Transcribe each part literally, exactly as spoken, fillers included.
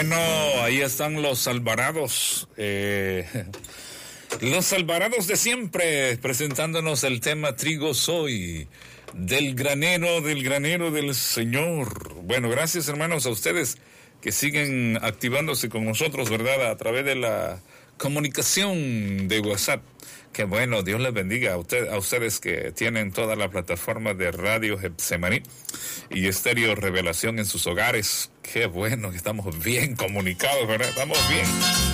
Bueno, ahí están los Alvarados, eh, los Alvarados de siempre, presentándonos el tema Trigo Soy, del granero, del granero del Señor. Bueno, gracias hermanos a ustedes que siguen activándose con nosotros, ¿verdad? A través de la comunicación de WhatsApp. Qué bueno, Dios les bendiga a, usted, a ustedes que tienen toda la plataforma de Radio Getsemaní y Estéreo Revelación en sus hogares. Qué bueno que estamos bien comunicados, ¿verdad? Estamos bien.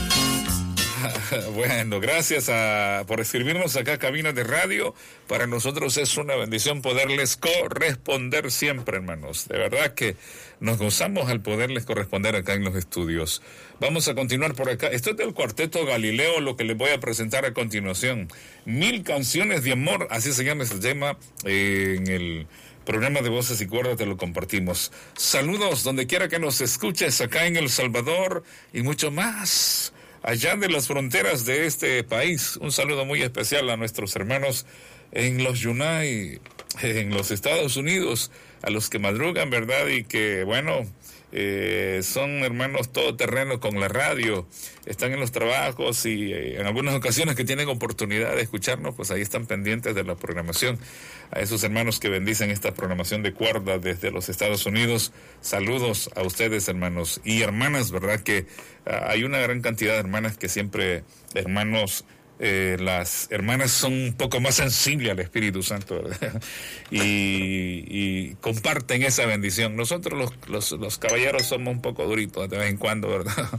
Bueno, gracias a, por escribirnos acá a Cabina de Radio. Para nosotros es una bendición poderles corresponder siempre, hermanos. De verdad que nos gozamos al poderles corresponder acá en los estudios. Vamos a continuar por acá. Esto es del Cuarteto Galileo, lo que les voy a presentar a continuación. Mil canciones de amor, así se llama este tema, eh, en el programa de Voces y Cuerdas te lo compartimos. Saludos donde quiera que nos escuches, acá en El Salvador y mucho más allá de las fronteras de este país. Un saludo muy especial a nuestros hermanos en los Yunay, en los Estados Unidos, a los que madrugan, ¿verdad? Y que, bueno, eh, son hermanos todoterreno con la radio, están en los trabajos y eh, en algunas ocasiones que tienen oportunidad de escucharnos, pues ahí están pendientes de la programación. A esos hermanos que bendicen esta programación de cuerda desde los Estados Unidos, saludos a ustedes, hermanos y hermanas, ¿verdad? Que uh, hay una gran cantidad de hermanas que siempre, hermanos, eh, las hermanas son un poco más sensibles al Espíritu Santo, ¿verdad? Y, y comparten esa bendición. Nosotros los, los, los caballeros somos un poco duritos de vez en cuando, ¿verdad?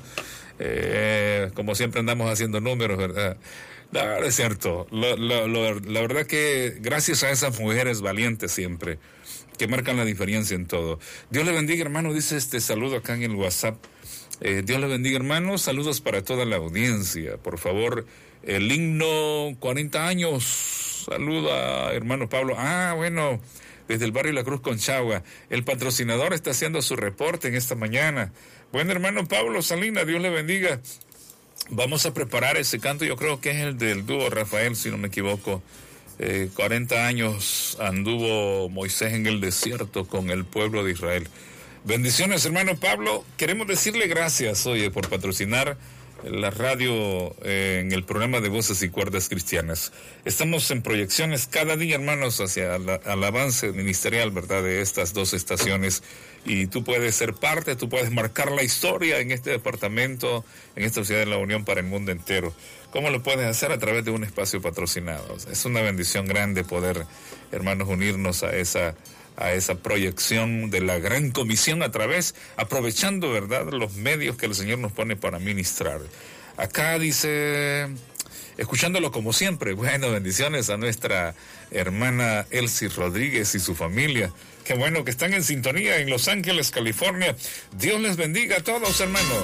Eh, como siempre andamos haciendo números, ¿verdad? No, es cierto. Lo, lo, lo, la verdad que gracias a esas mujeres valientes siempre, que marcan la diferencia en todo. Dios le bendiga, hermano, dice este saludo acá en el WhatsApp. Eh, Dios le bendiga, hermano, saludos para toda la audiencia. Por favor, el himno cuarenta años, saluda hermano Pablo. Ah, bueno, desde el barrio La Cruz Conchagua. El patrocinador está haciendo su reporte en esta mañana. Bueno, hermano Pablo Salinas, Dios le bendiga. Vamos a preparar ese canto, yo creo que es el del dúo Rafael, si no me equivoco. Eh, cuarenta años anduvo Moisés en el desierto con el pueblo de Israel. Bendiciones, hermano Pablo. Queremos decirle gracias, oye, por patrocinar la radio eh, en el programa de Voces y Cuerdas Cristianas. Estamos en proyecciones cada día, hermanos, hacia la, el avance ministerial, ¿verdad?, de estas dos estaciones. Y tú puedes ser parte, tú puedes marcar la historia en este departamento, en esta ciudad de La Unión para el mundo entero. ¿Cómo lo puedes hacer? A través de un espacio patrocinado. Es una bendición grande poder, hermanos, unirnos a esa a esa proyección de la gran comisión a través, aprovechando, ¿verdad?, los medios que el Señor nos pone para ministrar. Acá dice, escuchándolo como siempre, bueno, bendiciones a nuestra hermana Elsie Rodríguez y su familia. Qué bueno que están en sintonía en Los Ángeles, California. Dios les bendiga a todos, hermanos.